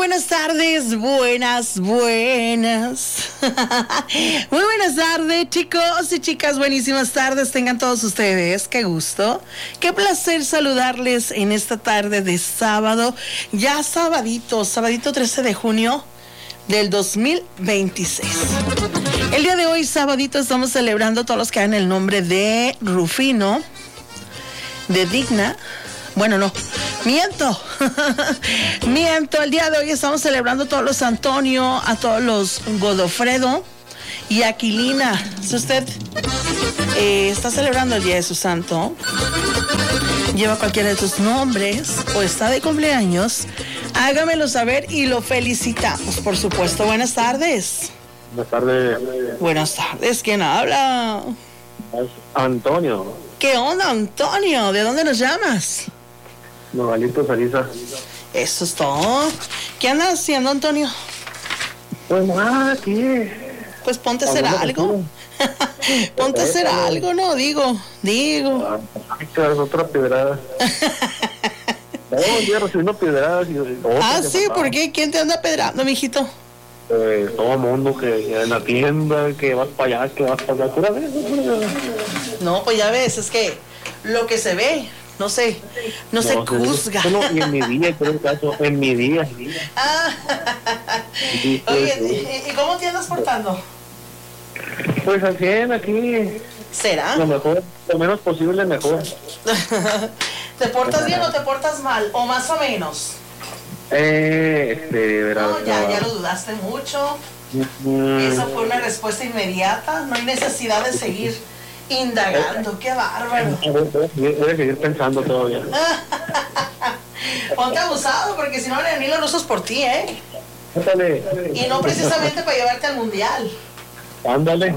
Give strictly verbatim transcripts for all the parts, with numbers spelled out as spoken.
buenas tardes, buenas, buenas. Muy buenas tardes, chicos y chicas, buenísimas tardes tengan todos ustedes. Qué gusto, qué placer saludarles en esta tarde de sábado, ya sabadito, sabadito trece de junio del dos mil veintiséis. El día de hoy, sabadito, estamos celebrando todos los que dan el nombre de Rufino, de Digna. Bueno, no, miento, miento, el día de hoy estamos celebrando a todos los Antonio, a todos los Godofredo y Aquilina. Si usted eh, está celebrando el día de su santo, lleva cualquiera de sus nombres o está de cumpleaños, hágamelo saber y lo felicitamos, por supuesto. Buenas tardes. Buenas tardes. Buenas tardes, ¿quién habla? Antonio. ¿Qué onda, Antonio? ¿De dónde nos llamas? Nogalito Saliza. Eso es todo. ¿Qué andas haciendo, Antonio? Pues nada, aquí. Pues ponte a hacer algo. Ponte a hacer algo, ¿no? Digo, digo. Ay, que es otra pedrada. No, ya recibiendo pedradas. Y, oh, ah, sí, ¿por qué? ¿Quién te anda pedrando, mijito? Eh, todo el mundo que en la tienda, que vas para allá, que vas para allá. Pura vez, pura vez. No, pues ya ves, es que lo que se ve, no sé, no, no se juzga. No, y en mi día, por el caso, en mi día. Ah, sí, oye, pues, ¿y, ¿y cómo te andas portando? Pues al cien aquí. ¿Será? Lo mejor, lo menos posible, mejor. ¿Te portas bien o te portas mal? ¿O más o menos? Eh, este, verás. No, ya, ya lo dudaste mucho. Mm. Esa fue una respuesta inmediata. No hay necesidad de seguir indagando. ¡Qué bárbaro! Voy a seguir pensando todavía. Ponte abusado, porque si no, van a venir los rusos por ti, ¿eh? Ándale. Y no precisamente para llevarte al mundial. Ándale.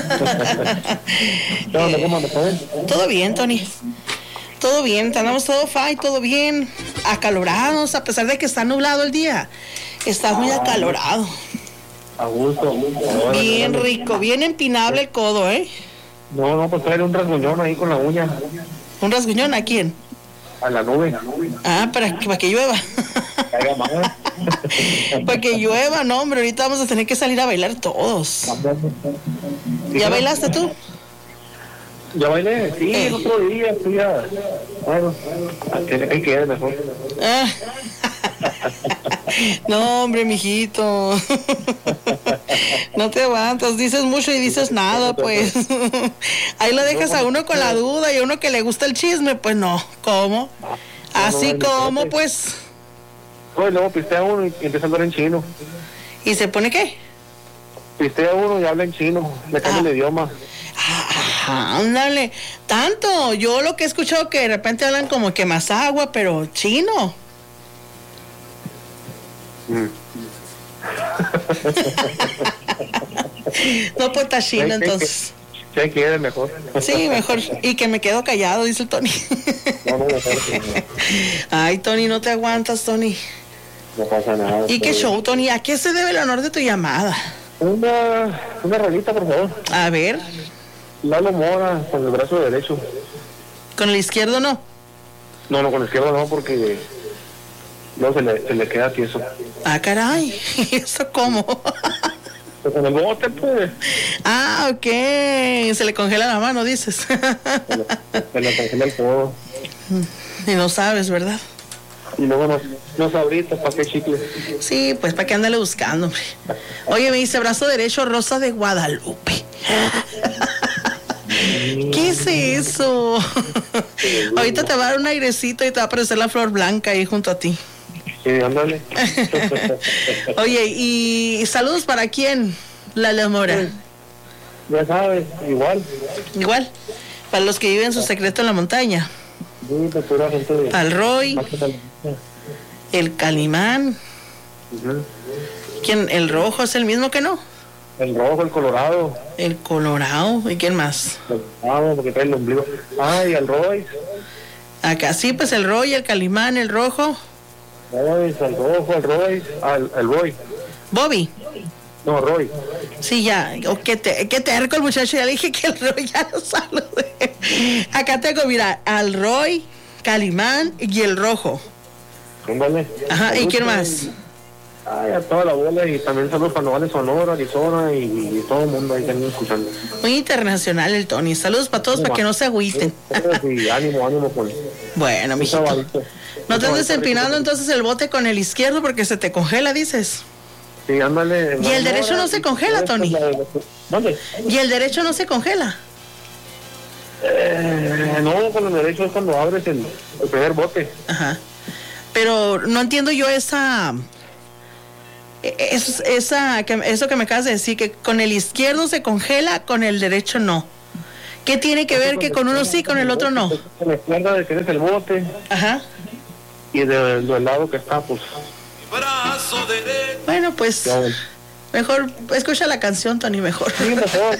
¿Cómo andas? Todo bien, Tony. Todo bien, tenemos todo fine, todo bien. Acalorados, a pesar de que está nublado el día. Está muy acalorado. A gusto, a gusto. Bien rico, bien empinable el codo, ¿eh? No, no, pues trae un rasguñón ahí con la uña. ¿Un rasguñón a quién? A la nube. Ah, para, para que llueva. Para que llueva, no, hombre, ahorita vamos a tener que salir a bailar todos. ¿Ya bailaste tú? Ya bailé, sí, eh. el otro día, sí, ya. Bueno, hay que ir mejor. Ah. No, hombre, mijito. No te aguantas, dices mucho y dices nada, pues. Ahí lo dejas a uno con la duda y a uno que le gusta el chisme, pues no. ¿Cómo? Así como, pues. Pues luego pistea uno y empieza a hablar en chino. ¿Y se pone qué? Pistea uno y habla en chino, le cambia el idioma. Ah, ándale, tanto. Yo lo que he escuchado que de repente hablan como que más agua, pero chino. Mm. No, pues está chino, entonces. Sí, hay que ir mejor. Sí, mejor. Y que me quedo callado, dice el Tony. No, no, no, no. Ay, Tony, no te aguantas, Tony. No pasa nada. ¿Y qué show, Tony? ¿A qué se debe el honor de tu llamada? Una, una rolita, por favor. A ver. Lalo Mora, con el brazo derecho. ¿Con el izquierdo no? No, no, con el izquierdo no, porque no se le, se le queda tieso. Ah, caray. ¿Eso cómo? Pues con el bote, pues. Ah, ok. Se le congela la mano, dices. Se le, se le congela el codo. Y no sabes, ¿verdad? Y luego nos, nos abritas, ¿para qué chicle? Sí, pues para qué ándale buscando, hombre. Oye, me dice brazo derecho, Rosa de Guadalupe. ¿Qué es eso? Ahorita te va a dar un airecito y te va a aparecer la flor blanca ahí junto a ti. Sí, ándale. Oye, ¿y saludos para quién? Lalo Mora. Ya sabes, igual. Igual, para los que viven su secreto en la montaña. Sí, pues pura gente de... Al Roy, el Calimán. Uh-huh. ¿Quién? ¿El rojo es el mismo que no? El rojo, el colorado. El colorado. ¿Y quién más? El colorado, porque trae el ombligo. Ah, y el Roy. Acá sí, pues el Roy, el Calimán, el rojo. Roy, el rojo, el Roy. Ah, el, el Roy. Bobby. No, Roy. Sí, ya. Oh, qué, te, qué terco el muchacho. Ya le dije que el Roy ya lo saludé. Acá tengo, mira, al Roy, Calimán y el rojo. Ándale. Ajá, ¿y quién más? Ay, a toda la bola y también saludos para Nogales, Sonora, Arizona y, y todo el mundo ahí que andan escuchando. Muy internacional el Tony. Saludos para todos, para que no se agüiten. Sí, ánimo, ánimo con Bueno, mijito. No te andes empinando entonces el bote con el izquierdo porque se te congela, dices. Sí, ándale. Y el derecho no se congela, Tony. ¿Dónde? Y el derecho no se congela. Eh, no, con el derecho es cuando abres el, el primer bote. Ajá. Pero no entiendo yo esa... Es, esa, que, eso que me acabas de decir, que con el izquierdo se congela, con el derecho no. ¿Qué tiene que ver que con uno sí, con el otro no? Con la izquierda tienes el bote. Ajá. Y del, del lado que está, pues... Bueno, pues... Ya, bueno. Mejor, escucha la canción, Tony, mejor. Sí, mejor.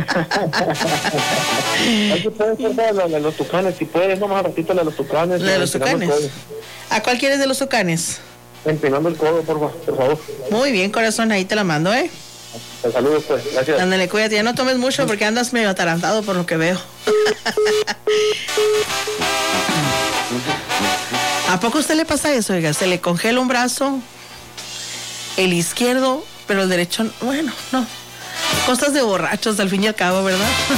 Aquí puedes hacer la de los tucanes, si puedes, nomás ratito la de los tucanes. La de los tucanes. ¿A cuál quieres de los tucanes? Empinando el codo, por favor. Por favor. Muy bien, corazón, ahí te la mando, ¿eh? Te saludos, pues. Gracias. Ándale, cuídate, ya no tomes mucho porque andas medio atarantado por lo que veo. ¿A poco a usted le pasa eso, oiga? Se le congela un brazo, el izquierdo, pero el derecho, bueno, no. Cosas de borrachos, al fin y al cabo, ¿verdad?